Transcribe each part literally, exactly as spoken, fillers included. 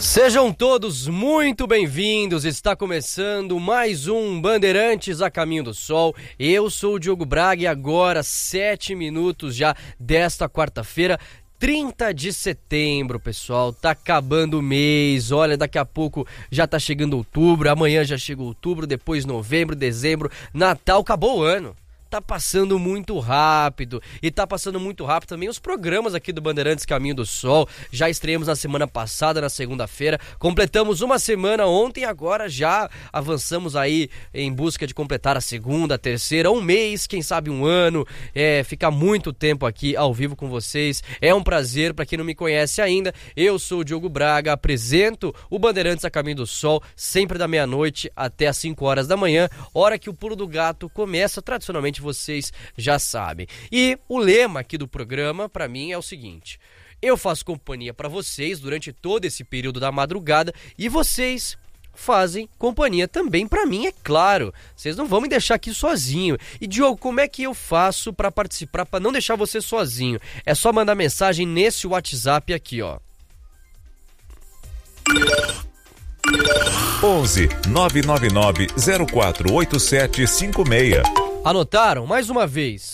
Sejam todos muito bem-vindos, está começando mais um Bandeirantes a Caminho do Sol. Eu sou o Diogo Braga e agora sete minutos já desta quarta-feira, trinta de setembro, pessoal, tá acabando o mês, olha, daqui a pouco já tá chegando outubro, amanhã já chega outubro, depois novembro, dezembro, Natal, acabou o ano. Tá passando muito rápido, e tá passando muito rápido também os programas aqui do Bandeirantes Caminho do Sol. Já estreamos na semana passada, na segunda-feira, completamos uma semana ontem, agora já avançamos aí em busca de completar a segunda, a terceira, um mês, quem sabe um ano, é, ficar muito tempo aqui ao vivo com vocês. É um prazer, para quem não me conhece ainda, eu sou o Diogo Braga, apresento o Bandeirantes a Caminho do Sol, sempre da meia-noite até as cinco horas da manhã, hora que o Pulo do Gato começa tradicionalmente, vocês já sabem. E o lema aqui do programa, para mim, é o seguinte: eu faço companhia para vocês durante todo esse período da madrugada e vocês fazem companhia também para mim, é claro. Vocês não vão me deixar aqui sozinho. E Diogo, como é que eu faço para participar, para não deixar você sozinho? É só mandar mensagem nesse WhatsApp aqui, ó. onze nove nove nove zero quatro oito sete cinco seis. Anotaram? Mais uma vez.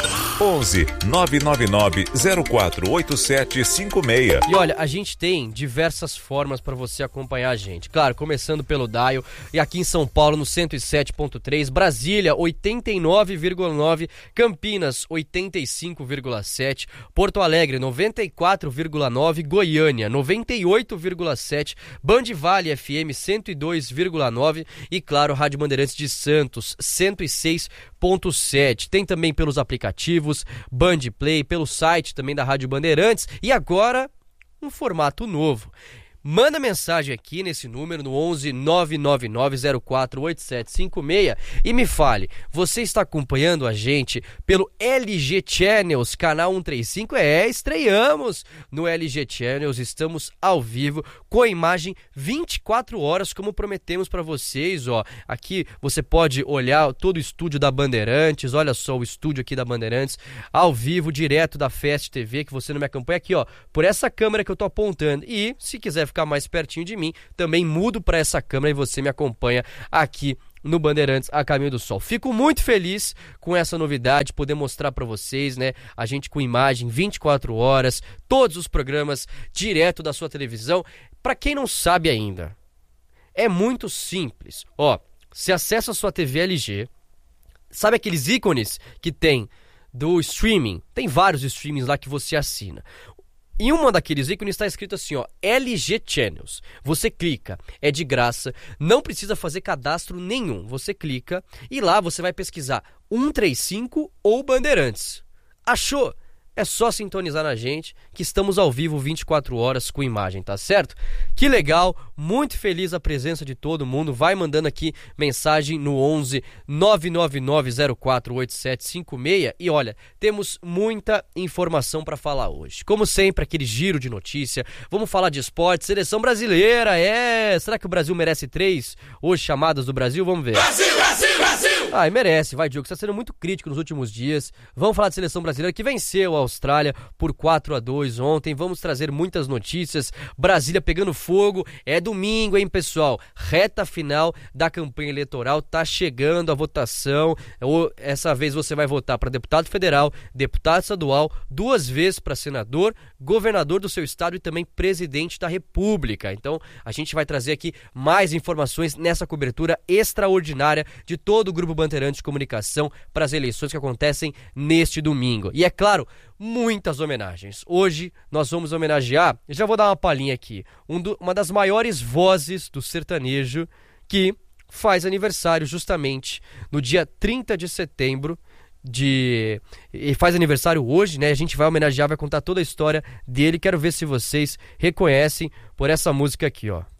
onze nove nove nove zero quatro oito sete cinco seis. E olha, a gente tem diversas formas para você acompanhar a gente. Claro, começando pelo Dial, e aqui em São Paulo no cento e sete ponto três, Brasília oitenta e nove vírgula nove, Campinas oitenta e cinco vírgula sete, Porto Alegre noventa e quatro vírgula nove, Goiânia noventa e oito vírgula sete, Band Vale F M cento e dois vírgula nove e claro, Rádio Bandeirantes de Santos cento e seis ponto sete. Tem também pelos aplicativos Band Play, pelo site também da Rádio Bandeirantes e agora um formato novo. Manda mensagem aqui nesse número no onze nove nove nove zero quatro oito sete cinco seis e me fale, você está acompanhando a gente pelo L G Channels, canal cento e trinta e cinco? É, estreamos no L G Channels, estamos ao vivo com a imagem vinte e quatro horas, como prometemos para vocês, ó. Aqui você pode olhar todo o estúdio da Bandeirantes, olha só o estúdio aqui da Bandeirantes, ao vivo, direto da Fest T V, que você não me acompanha aqui, ó, por essa câmera que eu tô apontando. E se quiser ficar mais pertinho de mim, também mudo para essa câmera e você me acompanha aqui no Bandeirantes a Caminho do Sol. Fico muito feliz com essa novidade, poder mostrar para vocês, né, a gente com imagem vinte e quatro horas, todos os programas direto da sua televisão. Para quem não sabe ainda, é muito simples. Ó, você acessa a sua T V L G, sabe aqueles ícones que tem do streaming? Tem vários streamings lá que você assina. Em uma daqueles ícones está escrito assim, ó, L G Channels. Você clica, é de graça, não precisa fazer cadastro nenhum. Você clica e lá você vai pesquisar cento e trinta e cinco ou Bandeirantes. Achou? É só sintonizar na gente que estamos ao vivo vinte e quatro horas com imagem, tá certo? Que legal, muito feliz a presença de todo mundo. Vai mandando aqui mensagem no onze nove nove nove zero quatro oito sete cinco seis e olha, temos muita informação para falar hoje. Como sempre, aquele giro de notícia, vamos falar de esporte, seleção brasileira, é... Será que o Brasil merece três hoje chamadas do Brasil? Vamos ver. Brasil, Brasil, Brasil! Ah, merece, vai, Diogo, você está sendo muito crítico nos últimos dias. Vamos falar de seleção brasileira que venceu a Austrália por quatro a dois ontem. Vamos trazer muitas notícias. Brasília pegando fogo. É domingo, hein, pessoal? Reta final da campanha eleitoral. Tá chegando a votação. Essa vez você vai votar para deputado federal, deputado estadual, duas vezes para senador, governador do seu estado e também presidente da República. Então, a gente vai trazer aqui mais informações nessa cobertura extraordinária de todo o Grupo Bandeirantes de Comunicação para as eleições que acontecem neste domingo. E é claro, muitas homenagens. Hoje nós vamos homenagear, já vou dar uma palhinha aqui, um do, uma das maiores vozes do sertanejo que faz aniversário justamente no dia trinta de setembro, de... e faz aniversário hoje, né? A gente vai homenagear, vai contar toda a história dele. Quero ver se vocês reconhecem por essa música aqui, ó.